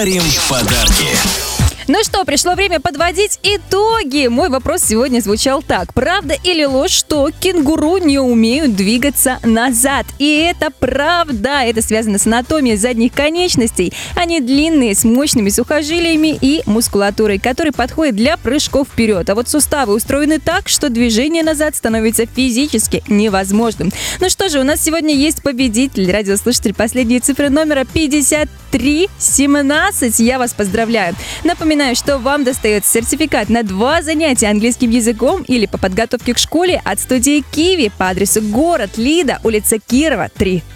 дарим подарки. Ну что, пришло время подводить итоги. Мой вопрос сегодня звучал так. Правда или ложь, что кенгуру не умеют двигаться назад? И это правда. Это связано с анатомией задних конечностей. Они длинные, с мощными сухожилиями и мускулатурой, которые подходят для прыжков вперед. А вот суставы устроены так, что движение назад становится физически невозможным. Ну что же, у нас сегодня есть победитель. Радиослушатель, последние цифры номера 5317. Я вас поздравляю. Напоминаю, что вам достается сертификат на 2 занятия английским языком или по подготовке к школе от студии Киви по адресу город Лида, улица Кирова, 3.